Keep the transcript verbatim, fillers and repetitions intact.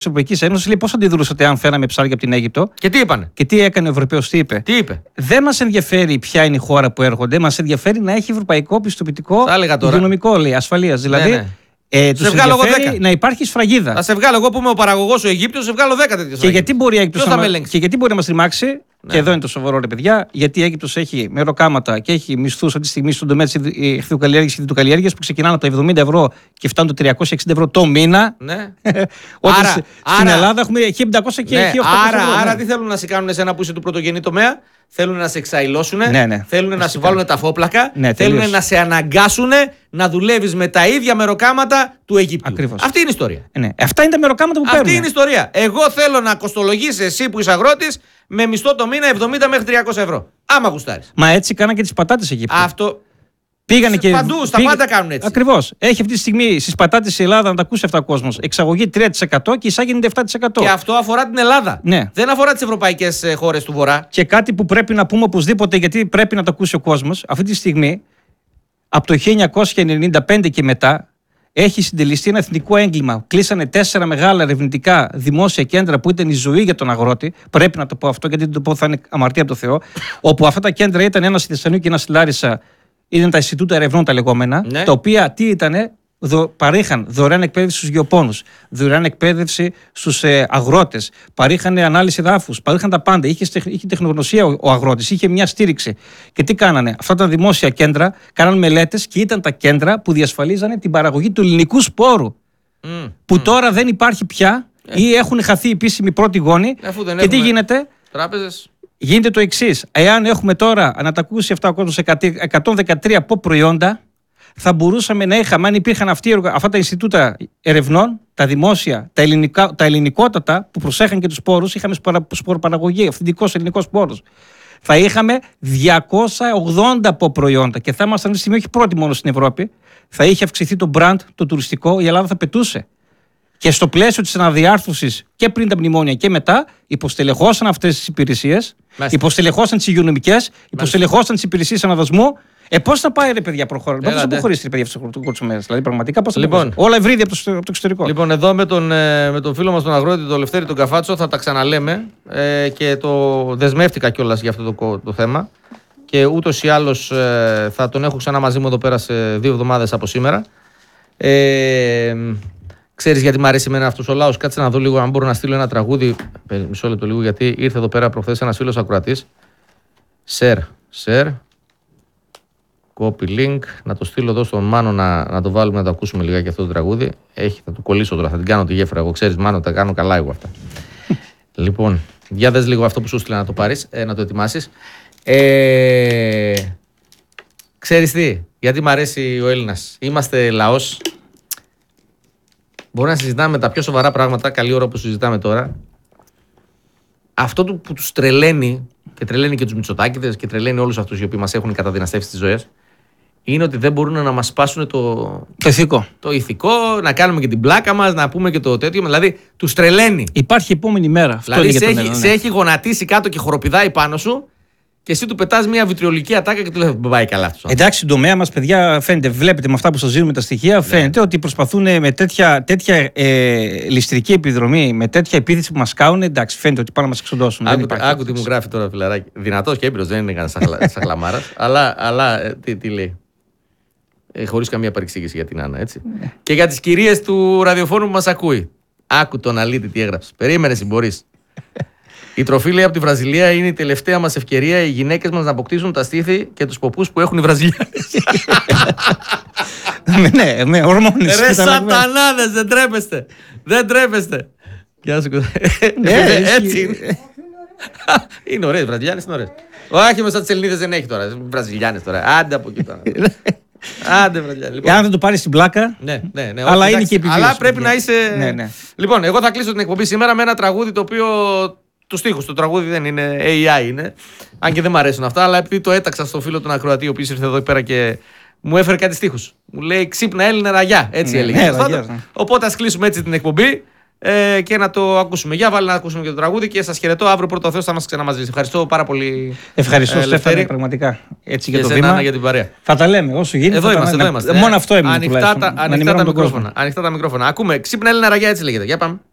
Ευρωπαϊκής Ένωσης λέει πώς αντιδρούσατε αν φέραμε ψάρια από την Αίγυπτο. Και τι είπανε. Και τι έκανε ο Ευρωπαίος, τι είπε. Τι είπε. Δεν μας ενδιαφέρει ποια είναι η χώρα που έρχονται, μας ενδιαφέρει να έχει ευρωπαϊκό πιστοποιητικό υγειονομικό, λέει, ασφαλείας. Δηλαδή, ναι, ναι. Ε, τους ενδιαφέρει να υπάρχει σφραγίδα. Θα σε βγάλω εγώ που είμαι ο παραγωγός ο Αιγύπτιος, σε βγάλω δέκα τέτοιες. Και γιατί μπορεί, Αίγυπτος να... και γιατί μπορεί να μας ρημάξει, ναι. Και εδώ είναι το σοβαρό, ρε παιδιά, γιατί η Αίγυπτος έχει μεροκάματα και έχει μισθούς αυτή τη στιγμή στον τομέα της ηχθειοκαλλιέργειας και διτοκαλλιέργειας που ξεκινάνε από τα εβδομήντα ευρώ και φτάνουν το τριακόσια εξήντα ευρώ το μήνα. Ναι. Όταν άρα, στην άρα, Ελλάδα έχουμε χίλια επτακόσια και ναι, χίλια οκτακόσια άρα, ευρώ. Άρα Ναι. τι θέλουν να σε κάνουν εσένα που είσαι του πρωτογενή τομέα. Θέλουν να σε εξαϊλώσουν, ναι, ναι. θέλουν να σου βάλουν τα φόπλακα, ναι, θέλουν να σε αναγκάσουν να δουλεύεις με τα ίδια μεροκάματα του Αιγύπτου. Ακριβώς. Αυτή είναι η ιστορία. Ναι. Αυτά είναι τα μεροκάματα που Αυτή παίρνουν. είναι η ιστορία. Εγώ θέλω να κοστολογήσεις εσύ που είσαι αγρότης με μισθό το μήνα εβδομήντα μέχρι τριακόσια ευρώ. Άμα γουστάρεις. Μα έτσι κάναν και τις πατάτες εκεί. Αυτό. Πήγανε και... Παντού, στα πήγα... πάντα κάνουν έτσι. Ακριβώς. Έχει αυτή τη στιγμή στις πατάτες η Ελλάδα, να τα ακούσει αυτά ο κόσμος, εξαγωγή τρία τοις εκατό και εισάγει ενενήντα επτά τοις εκατό. Και αυτό αφορά την Ελλάδα. Ναι. Δεν αφορά τις ευρωπαϊκές χώρες του Βορρά. Και κάτι που πρέπει να πούμε οπωσδήποτε, γιατί πρέπει να το ακούσει ο κόσμος, αυτή τη στιγμή, από το χίλια εννιακόσια ενενήντα πέντε και μετά, έχει συντελεστεί ένα εθνικό έγκλημα. Κλείσανε τέσσερα μεγάλα ερευνητικά δημόσια κέντρα που ήταν η ζωή για τον αγρότη. Πρέπει να το πω αυτό, γιατί δεν το πω θα είναι αμαρτία από το Θεό. Όπου αυτά τα κέντρα ήταν ένα στη Θεσσαλονίκη και ένα στη Λάρισα. Ήταν τα Ινστιτούτα Ερευνών τα λεγόμενα, ναι. Τα οποία τι ήτανε, δο, παρήχαν δωρεάν εκπαίδευση στους γεωπόνους, δωρεάν εκπαίδευση στους ε, αγρότες, παρήχαν ανάλυση δάφους, παρήχαν τα πάντα. Είχε, είχε τεχνογνωσία ο, ο αγρότης, είχε μια στήριξη. Και τι κάνανε, αυτά τα δημόσια κέντρα κάναν μελέτες και ήταν τα κέντρα που διασφαλίζανε την παραγωγή του ελληνικού σπόρου. Mm, που mm. τώρα δεν υπάρχει πια yeah. ή έχουν χαθεί οι επίσημοι πρώτοι γόνοι. Yeah, και τι γίνεται. Τράπεζες. Γίνεται το εξής. Εάν έχουμε τώρα, να τα ακούσει αυτά ο κόσμος, εκατόν δεκατρία από προϊόντα, θα μπορούσαμε να είχαμε, αν υπήρχαν αυτοί, αυτά τα Ινστιτούτα Ερευνών, τα δημόσια, τα, ελληνικά, τα ελληνικότατα που προσέχαν και τους σπόρους, είχαμε σποροπαραγωγή, αυθεντικός ελληνικός σπόρος. Θα είχαμε διακόσια ογδόντα από προϊόντα και θα ήμασταν αυτή τη στιγμή όχι πρώτοι μόνο στην Ευρώπη. Θα είχε αυξηθεί το brand, το τουριστικό, η Ελλάδα θα πετούσε. Και στο πλαίσιο της αναδιάρθρωσης και πριν τα μνημόνια και μετά, υποστελεχώσαν αυτές τις υπηρεσίες, υποστελεχώσαν τις υγειονομικές, υποστελεχώσαν τις υπηρεσίες αναδασμού. Ε, πώς θα πάει, ρε παιδιά, προχωρήσει. Πώς θα προχωρήσει, ρε παιδιά, αυτούς τους κουρτσομέρες. Δηλαδή, πραγματικά πώς θα λοιπόν, προχωρήσει. Όλα ευρύδια από το, από το εξωτερικό. Λοιπόν, εδώ με τον, με τον φίλο μας τον αγρότη, τον Λευτέρη τον Καφάτσο, θα τα ξαναλέμε ε, και το δεσμεύτηκα κιόλας για αυτό το, το θέμα. Και ούτως ή άλλως ε, θα τον έχω ξανά μαζί μου εδώ πέρα σε δύο εβδομάδες από σήμερα. Ε, Ξέρεις γιατί μου αρέσει εμένα αυτός ο λαός. Κάτσε να δω λίγο αν μπορώ να στείλω ένα τραγούδι. Μισό λεπτό λίγο, γιατί ήρθε εδώ πέρα προχθές ένας φίλος ακροατής. Share, share. Copy link. Να το στείλω εδώ στον Μάνο να, να το βάλουμε να το ακούσουμε λιγάκι αυτό το τραγούδι. Έχει, θα το κολλήσω τώρα, θα την κάνω τη γέφυρα. Εγώ ξέρεις, Μάνο, τα κάνω καλά εγώ αυτά. Λοιπόν, για δες λίγο αυτό που σου στείλα να το πάρεις, ε, να το ετοιμάσεις. Ε, ξέρεις τι, γιατί μου αρέσει ο Έλληνας. Είμαστε λαός. Μπορεί να συζητάμε τα πιο σοβαρά πράγματα, καλή ώρα που συζητάμε τώρα. Αυτό που τους τρελαίνει, και τρελαίνει και τους Μητσοτάκηδες και τρελαίνει όλους αυτούς οι οποίοι μας έχουν καταδυναστεύσει τις ζωές, είναι ότι δεν μπορούν να μας σπάσουν το... το ηθικό. Το ηθικό, να κάνουμε και την πλάκα μας, να πούμε και το τέτοιο. Δηλαδή, τους τρελαίνει. Υπάρχει επόμενη μέρα. Αυτό δηλαδή, σε, το έχει, μέλλον, ναι. σε έχει γονατίσει κάτω και χοροπηδάει πάνω σου. Και εσύ του πετάς μια βιτριολική ατάκα και του λέει: πάει καλά αυτό. Εντάξει, στον τομέα μας, παιδιά, φαίνεται, βλέπετε με αυτά που σας δίνουμε τα στοιχεία, φαίνεται ναι. ότι προσπαθούν με τέτοια, τέτοια ε, ληστρική επιδρομή, με τέτοια επίθεση που μας κάνουν. Εντάξει, φαίνεται ότι πάνε να μας εξοντώσουν. Άκου, άκου τι μου γράφει τώρα, φιλαράκι. Δυνατός και έμπειρος, δεν είναι κανένα σαν χλαμάρας. αλλά αλλά ε, τι, τι λέει. Ε, χωρίς καμία παρεξήγηση για την Άννα, έτσι. Ναι. Και για τις κυρίες του ραδιοφώνου που μας ακούει. Άκου τον αλήτη τι έγραψε. Περίμενε, συμπορείς. Η τροφή, λέει, από τη Βραζιλία είναι η τελευταία μας ευκαιρία οι γυναίκες μας να αποκτήσουν τα στήθη και τους ποπούς που έχουν οι Βραζιλιάνες. Ναι, με ορμόνες. Ρε σατανάδες, δεν τρέπεστε. Δεν τρέπεστε. Γεια σου. Έτσι είναι. Είναι ωραίες, οι Βραζιλιάνες είναι ωραίες. Όχι, μέσα τις Ελληνίδες δεν έχει τώρα. Βραζιλιάνες τώρα. Άντε από εκεί τώρα. Άντε, Βραζιλιάνες. Λοιπόν. Αν δεν το πάρει στην πλάκα. Ναι, ναι, ναι. Αλλά είναι και επιβίωση. Αλλά πρέπει να είσαι. Ναι, ναι. Λοιπόν, εγώ θα κλείσω την εκπομπή σήμερα με ένα τραγούδι το οποίο. Του στίχους, το τραγούδι δεν είναι, έι άι είναι. Αν και δεν μου αρέσουν αυτά, αλλά επειδή το έταξα στο φίλο του ακροατή, ο οποίος ήρθε εδώ πέρα και μου έφερε κάτι στίχους. Μου λέει ξύπνα Έλληνα ραγιά. Έτσι ναι, έλεγε. Ναι, ραγιά, ναι. Οπότε ας κλείσουμε έτσι την εκπομπή ε, και να το ακούσουμε. Για βάλε να ακούσουμε και το τραγούδι και σας χαιρετώ. Αύριο πρώτο Θεός θα μας ξαναμαζίσει. Ευχαριστώ πάρα πολύ. Ευχαριστώ, ε, Στέφανε, πραγματικά. Έτσι και, και το βήμα. Για την παρέα. Θα τα λέμε όσο γίνεται. Εδώ είμαστε, εδώ είμαστε. Μόνο αυτό έμεινε. Ανοιχτά τα μικρόφωνα. Ανοιχτά τα μικρόφωνα. Ακούμε ξύπνα Έλληνα ραγιά, έτσι λέγεται. Για πάμε.